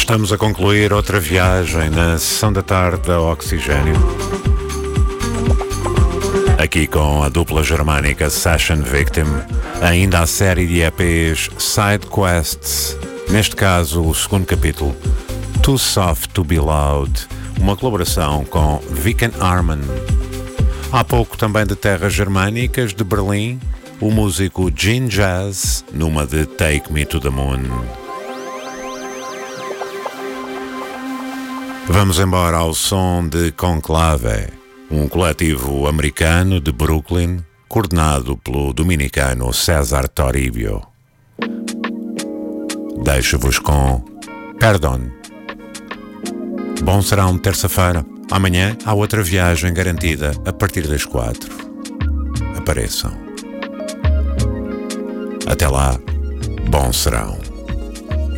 Estamos a concluir outra viagem na sessão da tarde da Oxigênio. Aqui com a dupla germânica Session Victim, ainda a série de EPs Side Quests, neste caso o segundo capítulo, Too Soft to Be Loud, uma colaboração com Viken Arman. Há pouco também de terras germânicas, de Berlim, o músico Gene Jazz, numa de Take Me to the Moon. Vamos embora ao som de Conclave, um coletivo americano de Brooklyn, coordenado pelo dominicano César Toribio. Deixo-vos com Perdón. Bom serão terça-feira. Amanhã há outra viagem garantida a partir das 4. Apareçam. Até lá, bom serão.